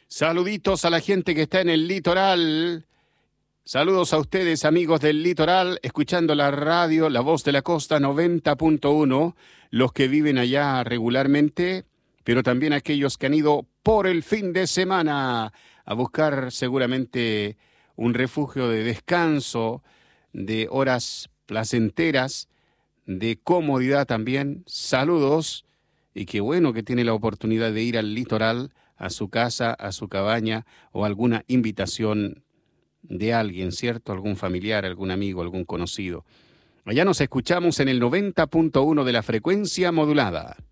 Saluditos a la gente que está en el litoral. Saludos a ustedes, amigos del litoral, escuchando la radio, La Voz de la Costa 90.1, los que viven allá regularmente, pero también aquellos que han ido por el fin de semana a buscar seguramente un refugio de descanso, de horas placenteras, de comodidad también. Saludos y qué bueno que tiene la oportunidad de ir al litoral, a su casa, a su cabaña o alguna invitación de alguien, ¿cierto? Algún familiar, algún amigo, algún conocido. Allá nos escuchamos en el 90.1 de la frecuencia modulada.